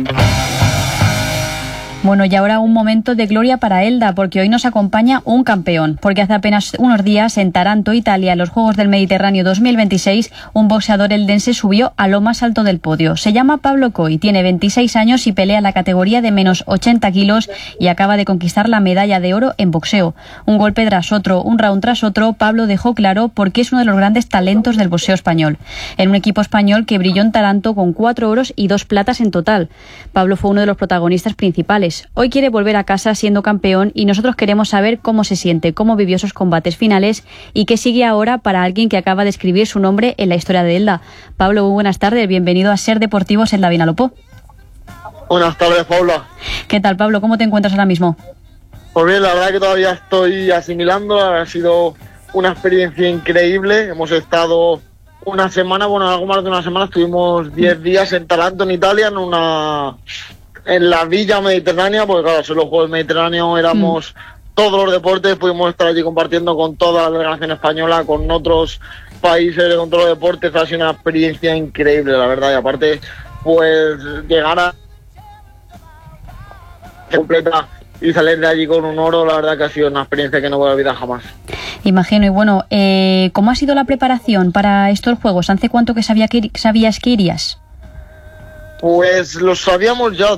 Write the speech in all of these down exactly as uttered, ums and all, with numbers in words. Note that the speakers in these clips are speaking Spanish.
Bueno, y ahora un momento de gloria para Elda, porque hoy nos acompaña un campeón, porque hace apenas unos días en Taranto, Italia, en los Juegos del Mediterráneo dos mil veintiséis, un boxeador eldense subió a lo más alto del podio. Se llama Pablo Coy, tiene veintiséis años y pelea en la categoría de menos ochenta kilos y acaba de conquistar la medalla de oro en boxeo. Un golpe tras otro, un round tras otro, Pablo dejó claro por qué es uno de los grandes talentos del boxeo español. En un equipo español que brilló en Taranto con cuatro oros y dos platas en total. Pablo fue uno de los protagonistas principales. Hoy quiere volver a casa siendo campeón y nosotros queremos saber cómo se siente, cómo vivió esos combates finales y qué sigue ahora para alguien que acaba de escribir su nombre en la historia de Elda. Pablo, muy buenas tardes, bienvenido a Ser Deportivos Elda Vinalopó. Buenas tardes, Paula. ¿Qué tal, Pablo? ¿Cómo te encuentras ahora mismo? Pues bien, la verdad que todavía estoy asimilando, ha sido una experiencia increíble. Hemos estado una semana, bueno, algo más de una semana, estuvimos diez días en Taranto, en Italia, en una... en la Villa Mediterránea, porque claro, son los Juegos Mediterráneos, éramos mm. todos los deportes, pudimos estar allí compartiendo con toda la delegación española, con otros países, con todos los deportes. Ha sido una experiencia increíble, la verdad, y aparte, pues llegar a completa y salir de allí con un oro, la verdad que ha sido una experiencia que no voy a olvidar jamás. Imagino. Y bueno, eh, ¿cómo ha sido la preparación para estos Juegos? ¿Hace cuánto que sabía que, sabías que irías? Pues lo sabíamos ya,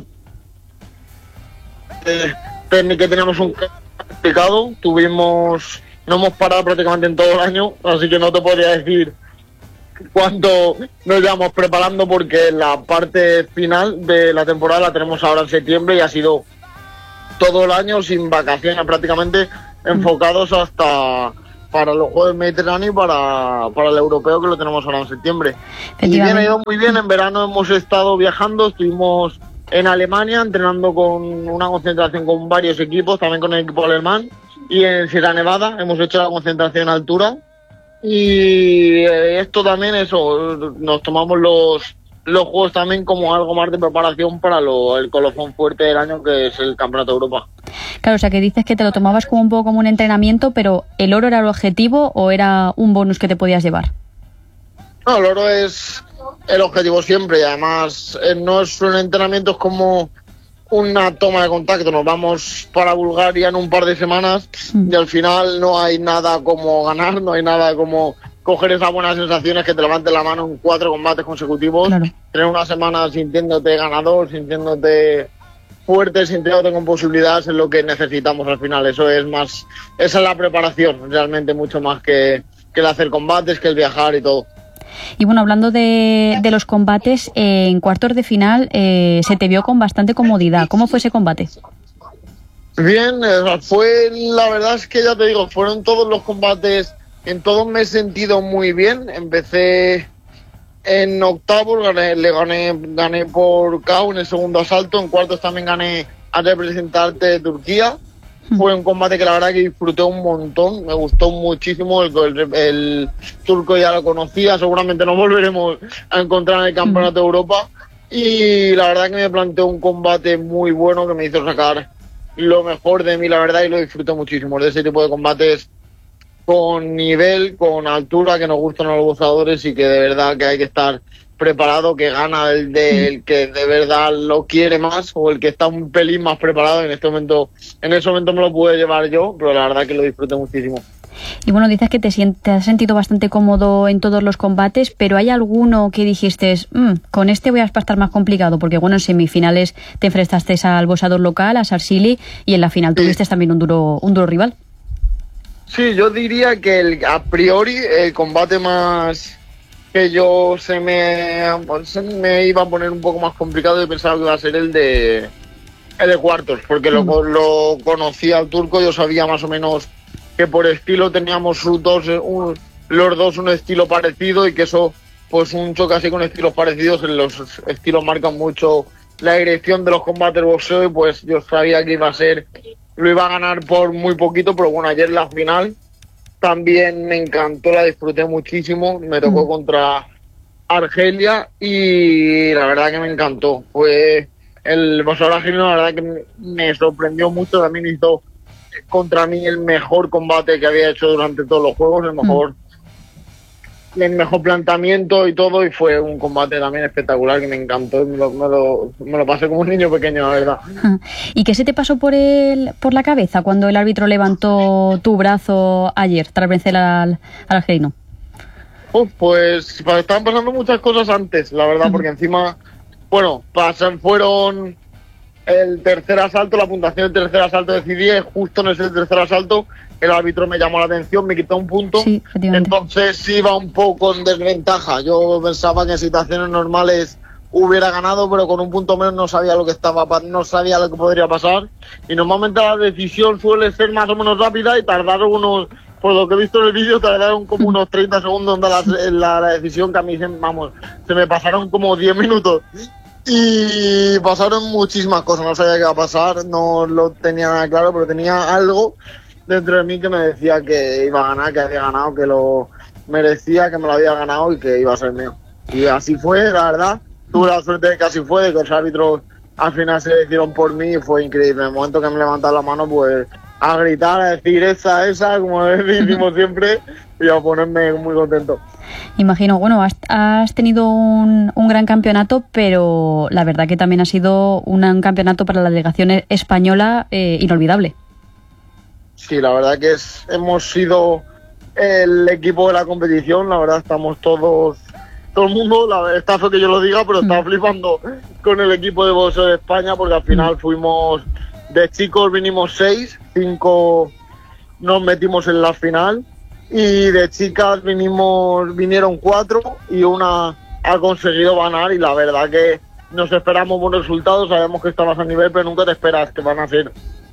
eh, que teníamos un complicado, tuvimos, no hemos parado prácticamente en todo el año, así que no te podría decir cuánto nos llevamos preparando, porque la parte final de la temporada la tenemos ahora en septiembre y ha sido todo el año sin vacaciones prácticamente, enfocados hasta para los Juegos Mediterráneos y para, para el europeo, que lo tenemos ahora en septiembre. Y bien, ha ido muy bien. En verano hemos estado viajando, estuvimos en Alemania entrenando con una concentración con varios equipos, también con el equipo alemán, y en Sierra Nevada hemos hecho la concentración a altura. Y esto también, eso, nos tomamos los los juegos también como algo más de preparación para lo, el colofón fuerte del año, que es el Campeonato de Europa. Claro, o sea que dices que te lo tomabas como un poco como un entrenamiento, pero ¿el oro era el objetivo o era un bonus que te podías llevar? No, el oro es el objetivo siempre, y además eh, no es un entrenamiento, es como una toma de contacto. Nos vamos para Bulgaria en un par de semanas mm. y al final no hay nada como ganar, no hay nada como coger esas buenas sensaciones, que te levantes la mano en cuatro combates consecutivos, claro. Tener una semana sintiéndote ganador, sintiéndote fuerte, sintiéndote con posibilidades, es lo que necesitamos al final. Eso es más, esa es la preparación, realmente, mucho más que, que el hacer combates, que el viajar y todo. Y bueno, hablando de, de los combates, eh, en cuartos de final eh, se te vio con bastante comodidad. ¿Cómo fue ese combate? Bien, eh, fue, la verdad es que ya te digo, fueron todos los combates. En todos me he sentido muy bien. Empecé en octavos, gané, le gané, gané por K O en el segundo asalto. En cuartos también gané a representante de Turquía. Fue un combate que la verdad que disfruté un montón, me gustó muchísimo. El, el, el turco ya lo conocía, seguramente nos volveremos a encontrar en el Campeonato de Europa. Y la verdad que me planteó un combate muy bueno que me hizo sacar lo mejor de mí, la verdad, y lo disfruté muchísimo. De ese tipo de combates con nivel, con altura, que nos gustan a los boxeadores y que de verdad que hay que estar preparado, que gana el, de, el que de verdad lo quiere más, o el que está un pelín más preparado. En este momento, en ese momento me lo pude llevar yo, pero la verdad que lo disfruté muchísimo. Y bueno, dices que te, te has sentido bastante cómodo en todos los combates, pero ¿hay alguno que dijiste, mmm, con este voy a estar más complicado? Porque bueno, en semifinales te enfrentaste al boxeador local, a Sarsili, y en la final sí. tuviste también un duro, un duro rival. Sí, yo diría que el, a priori el combate más que yo se me, se me iba a poner un poco más complicado, y pensaba que iba a ser el de el de cuartos, porque mm. lo, lo conocía al turco, yo sabía más o menos que por estilo teníamos dos, un, los dos un estilo parecido, y que eso, pues un choque así con estilos parecidos, los estilos marcan mucho la dirección de los combates de boxeo, y pues yo sabía que iba a ser, lo iba a ganar por muy poquito. Pero bueno, ayer la final también me encantó, la disfruté muchísimo, me tocó mm. contra Argelia y la verdad que me encantó. Fue el boxeador argelino, la verdad que me sorprendió mucho, también hizo contra mí el mejor combate que había hecho durante todos los juegos, el mejor mm. el mejor planteamiento y todo, y fue un combate también espectacular que me encantó, me lo, me lo, me lo pasé como un niño pequeño, la verdad. ¿Y qué se te pasó por el, por la cabeza cuando el árbitro levantó tu brazo ayer tras vencer al, al argelino? Uf, pues estaban pasando muchas cosas antes, la verdad, porque encima, bueno, pasan, fueron el tercer asalto, la puntuación del tercer asalto decidí, justo en ese tercer asalto el árbitro me llamó la atención, me quitó un punto, sí, entonces iba un poco en desventaja. Yo pensaba que en situaciones normales hubiera ganado, pero con un punto menos no sabía lo que estaba, no sabía lo que podría pasar, y normalmente la decisión suele ser más o menos rápida y tardar unos, por lo que he visto en el vídeo, tardaron como unos treinta segundos en dar la, la, la decisión, que a mí se, vamos, se me pasaron como diez minutos. Y pasaron muchísimas cosas, no sabía qué iba a pasar, no lo tenía nada claro, pero tenía algo dentro de mí que me decía que iba a ganar, que había ganado, que lo merecía, que me lo había ganado y que iba a ser mío. Y así fue, la verdad. Tuve la suerte de que así fue, de que los árbitros al final se decidieron por mí y fue increíble. En el momento que me levantaron la mano, pues a gritar, a decir esa, esa, como decimos siempre, y a ponerme muy contento. Imagino, bueno, has, has tenido un, un gran campeonato, pero la verdad que también ha sido un, un campeonato para la delegación española eh, inolvidable. Sí, la verdad que es, hemos sido el equipo de la competición, la verdad estamos todos, todo el mundo, la, está feo que yo lo diga, pero estaba mm. flipando con el equipo de boxeo de España, porque al final mm. fuimos, de chicos vinimos seis, cinco nos metimos en la final, y de chicas vinimos vinieron cuatro y una ha conseguido ganar, y la verdad que nos esperamos buenos resultados, sabemos que estamos a nivel, pero nunca te esperas que van a ser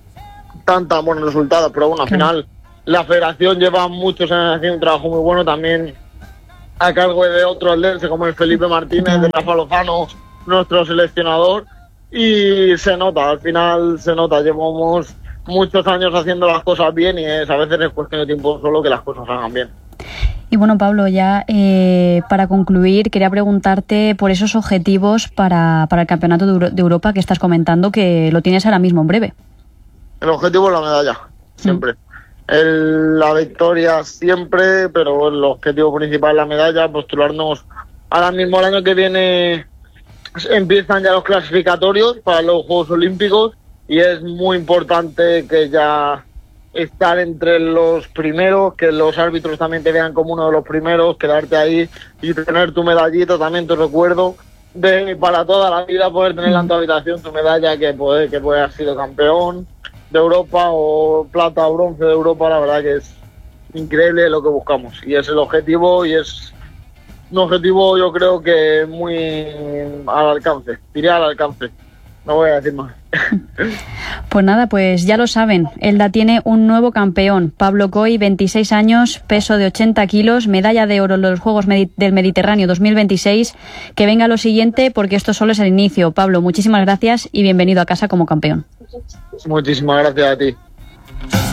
tan tan buenos resultados, pero bueno, al final la federación lleva muchos años haciendo un trabajo muy bueno, también a cargo de otros atletas como el Felipe Martínez, de Rafa Lozano, nuestro seleccionador, y se nota, al final se nota, llevamos muchos años haciendo las cosas bien y es, a veces es cuestión de tiempo solo que las cosas hagan bien. Y bueno, Pablo, ya eh, para concluir, quería preguntarte por esos objetivos para, para el Campeonato de, Euro- de Europa que estás comentando, que lo tienes ahora mismo en breve. El objetivo es la medalla, siempre. Mm. El, la victoria siempre, pero el objetivo principal es la medalla, postularnos. Ahora mismo el año que viene empiezan ya los clasificatorios para los Juegos Olímpicos y es muy importante que ya estar entre los primeros, que los árbitros también te vean como uno de los primeros, quedarte ahí y tener tu medallita, también te recuerdo, de para toda la vida poder tener en tu habitación tu medalla, que puede que puede haber sido campeón de Europa o plata o bronce de Europa. La verdad que es increíble lo que buscamos y es el objetivo, y es un objetivo yo creo que muy al alcance, diría al alcance, no voy a decir más. Pues nada, pues ya lo saben, Elda tiene un nuevo campeón, Pablo Coy, veintiséis años, peso de ochenta kilos, medalla de oro en los Juegos Medi- del Mediterráneo dos mil veintiséis, que venga lo siguiente porque esto solo es el inicio. Pablo, muchísimas gracias y bienvenido a casa como campeón. Muchísimas gracias a ti.